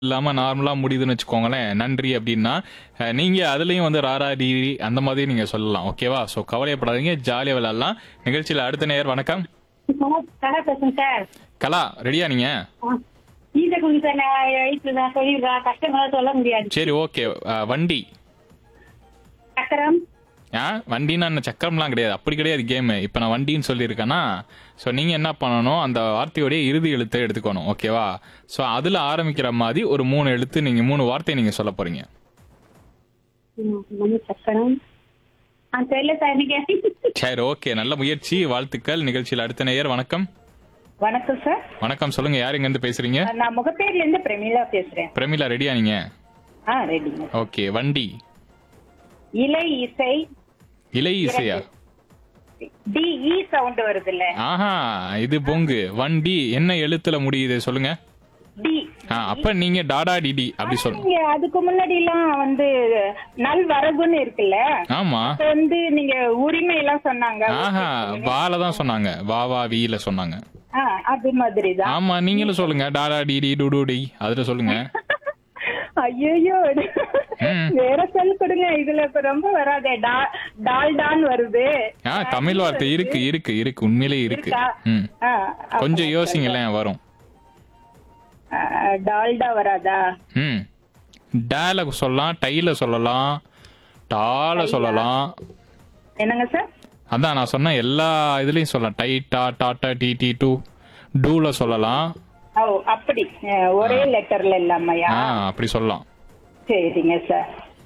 இல்லாம நார்மலா முடியுதுன்னு வச்சுக்கோங்களேன். நன்றி அப்படின்னா, நீங்க அதுலயும் வந்து ராரா, ரீரி அந்த மாதிரி நீங்க சொல்லலாம். ஓகேவா? ஸோ கவலையப்படாதீங்க. ஜாலியா விளையாடலாம். நிகழ்ச்சியில அடுத்த நேயர் வணக்கம். கலா பேசுறேன் சார். கலா ரெடியா நீங்க? ஈஸியா கொடுங்க சார். நான் வயசுல நான் சொல்லிடுறேன். கஷ்டமா சொல்ல முடியாது. சரி ஓகே. வண்டி. சக்கரம். வண்டின்னா என்ன சக்கரம்லாம் கிடையாது. அப்படி கிடையாது கேமு. இப்போ நான் வண்டின்னு சொல்லியிருக்கேன்னா, ஸோ நீங்கள் என்ன பண்ணணும், அந்த வார்த்தையோடைய இறுதி எழுத்தை எடுத்துக்கணும். ஓகேவா? ஸோ அதில் ஆரம்பிக்கிற மாதிரி ஒரு 3 எழுத்து நீங்கள் 3 வார்த்தை நீங்கள் சொல்ல போறீங்க. சக்கரம். தெரியல சார் நீங்க. சரி ஓகே. நல்ல முயற்சி. வாழ்த்துக்கள். நிகழ்ச்சியில் அடுத்த நேயர் வணக்கம். வணக்கம் சார். வணக்கம். சொல்லுங்க. யார் இருந்து பேசுறீங்க? நான் முகப்பேர்ல இருந்து பிரமிளா பேசுறேன். பிரமிளா ரெடியா நீங்க? ரெடிங்க. ஓகே. வண்டி. இலை இசை. இலை இசையா? டி இ சவுண்ட் வருதுல்ல. ஆஹா, இது பொங்கு. வண்டி என்ன எழுத்துல முடியுது சொல்லுங்க. டி. அப்ப நீங்க டாடா டிடி அப்படி சொல்லுங்க. நீங்க அதுக்கு முன்னாடி எல்லாம் வந்து நல் வரகுன்னு இருக்குல்ல. ஆமா. அப்ப வந்து நீங்க உரிமை எல்லாம் சொன்னாங்க. ஆஹா, வால தான் சொன்னாங்க. வா வீல சொன்னாங்க. அது மாதிரிதான். ஆமா, நீங்களும் சொல்லுங்க. டாடா டிடி டுடுடி அதுல சொல்லுங்க. ஐயோ, வேற சொல் கொடுங்க. இதுல இப்ப ரொம்ப வராதே. டால்டான் வருது. தமிழ் வார்த்தை இருக்கு இருக்கு இருக்கு உண்மையிலே இருக்கு. கொஞ்சம் யோசிங்களேன் வரும். டால்டா வராதா? டேல சொல்லலாம், டைல சொல்லலாம், டால சொல்லலாம். என்னங்க சார்? அதான் நான் சொன்ன எல்லா இதுலயும் சொல்லலாம். டை டா டாட்டா டி டி டூ டூல சொல்லலாம். அப்படி ஒரே லெட்டர்ல இல்லாமையா? அப்படி சொல்லலாம். சரிங்க சார்.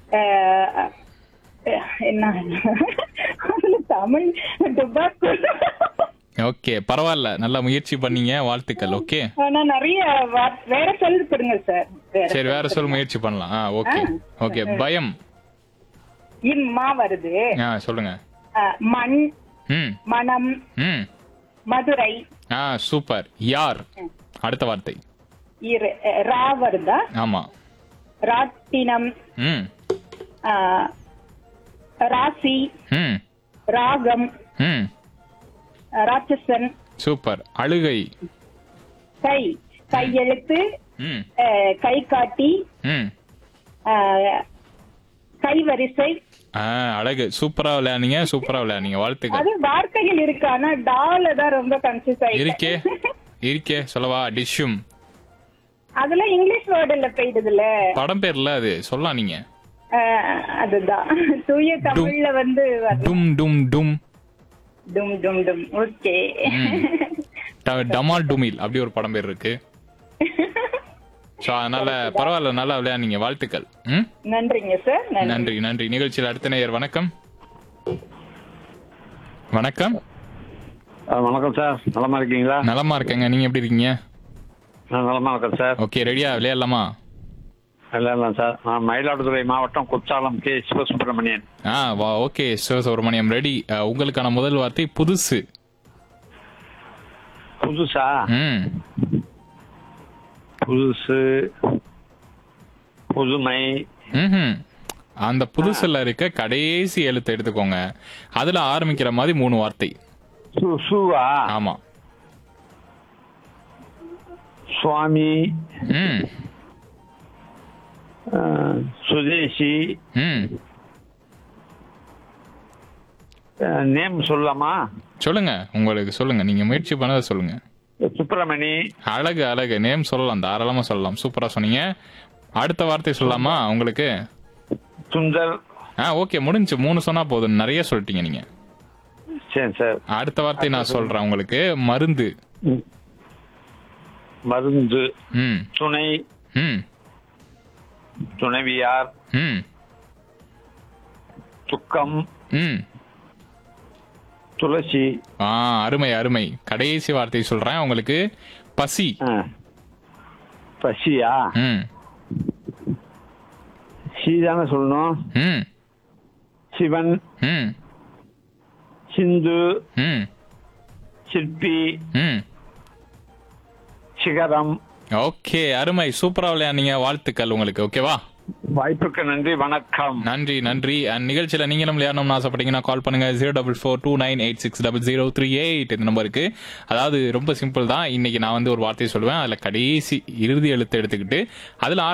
என்ன தமிழ் டுபாக்கோ. ஓகே, பரவாயில்ல. நல்ல முயற்சி பண்ணீங்க. வாழ்த்துக்கள். ஓகே. நான் நிறைய வேற சொல் கொடுங்க சார். சரி, வேற சொல் முயற்சி பண்ணலாம். Okay okay. பயம். இம்மா வருது. சொல்லுங்க. மண். மனம். மதுரை. சூப்பர். யார் அடுத்த வார்த்தை? ரா வருதா? ஆமா. ராட்டினம். ராசி. ராகம். ராட்சசன். சூப்பர். அழுகை. கை. கையெழுத்து. கை காட்டி. கைவரிசை. அழகு. சூப்பரா விளையாடுங்க. சூப்பரா விளையாடுங்க. வாழ்த்துக்கள். அது வார்த்தைகள் இருக்கு. ஆனா டால தான் ரொம்ப கன்ஃபியூஸ் இருக்கே இருக்கே. சொல்லவா? டிஷ்ஷும். அதெல்லாம் இங்கிலீஷ் வேர்டுல போயிடுதுல. படம் பேர்ல அது சொல்லலாம் நீங்க. அதுதான் தூய தமிழ்ல வந்து டும் டும் டும் டும் டும் டும். ஓகே. டமால் டுமில் அப்படி ஒரு படம் பேர் இருக்கு. சோ அதனால பரவாயில்ல, நல்லா விளையாடுங்க. வாழ்த்துக்கள். நன்றிங்க சார். நன்றி நன்றி. நிகழ்ச்சியில் அடுத்த நேயர் வணக்கம். வணக்கம். வணக்கம் சார். நலமா இருக்கீங்களா? நலமா இருக்கேங்க. நீங்க எப்படி இருக்கீங்க? நலமா இருக்கேன் சார். ஓகே, ரெடியா விளையாடலாமா? விளையாடலாம் சார். நான் மயிலாடுதுறை மாவட்டம் Courtallam K Sivasubramanian. Okay Sivasubramaniam ready. உங்களுக்கான முதல் வார்த்தை புதுசு. புதுசா? புதுசு, புதுமை. அந்த புதுசுல இருக்க கடைசி எழுத்து எடுத்துக்கோங்க. அதுல ஆரம்பிக்கிற மாதிரி 3 வார்த்தை. சுவா? ஆமா. சுவாமி. சுதேசி. நேம் சொல்லலாமா? சொல்லுங்க. உங்களுக்கு சொல்லுங்க. நீங்க முயற்சி பண்ணத சொல்லுங்க. சுப்பிரமணி. அழகு அழகு. நேம் சொல்லலாம், தாராளமா சொல்லலாம். சூப்பரா சொன்னீங்க. அடுத்த வார்த்தை சொல்லலாமா உங்களுக்கு? சுந்தர். ஓகே, முடிஞ்சு. 3 சொன்னா போதும். நிறைய சொல்லிட்டீங்க நீங்க. சரி சார். அடுத்த வார்த்தை நான் சொல்றேன் உங்களுக்கு. மருந்து. மருந்து. துணை. துணைவியார். துக்கம். துளசி. அருமை அருமை. கடைசி வார்த்தை சொல்றேன் உங்களுக்கு. பசி. பசியா? சீதான சொல்லணும். சிவன். சிந்து. சிற்பி. சிகரம். ஓகே, அருமை. சூப்பரா விளையாடுங்க. வாழ்த்துக்கள் உங்களுக்கு. ஓகேவா? வாய்ப்புக்கு நன்றி. வணக்கம். நன்றி நன்றி. நிகழ்ச்சியில நீங்களும் விளையாடணும்னு ஆசைப்பட்டீங்கன்னா கால் பண்ணுங்க. 04429860038 இந்த நம்பருக்கு. அதாவது ரொம்ப சிம்பிள் தான். இன்னைக்கு நான் வந்து ஒரு வார்த்தை சொல்லுவேன். அதுல கடைசி இறுதி எழுத்து எடுத்துக்கிட்டு அதுல